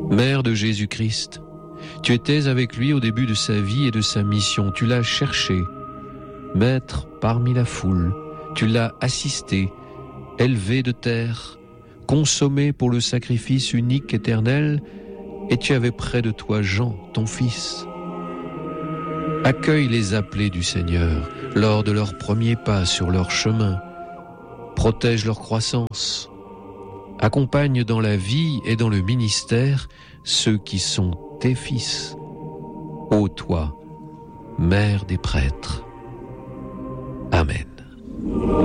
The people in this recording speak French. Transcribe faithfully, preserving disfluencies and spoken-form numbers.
Mère de Jésus-Christ, tu étais avec lui au début de sa vie et de sa mission. Tu l'as cherché, Maître parmi la foule. Tu l'as assisté, élevé de terre, consommé pour le sacrifice unique éternel, et tu avais près de toi Jean, ton fils. Accueille les appelés du Seigneur lors de leurs premiers pas sur leur chemin. Protège leur croissance. Accompagne dans la vie et dans le ministère ceux qui sont tes fils. Ô toi, Mère des prêtres. Amen.